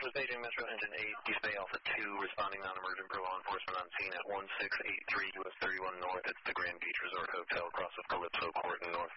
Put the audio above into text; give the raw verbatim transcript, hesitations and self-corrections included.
This is Beijing Metro Engine eight, East Bay Alpha two, responding non-emergent for law enforcement on scene at one six eight three U S thirty-one North. It's the Grand Beach Resort Hotel across of Calypso Court in North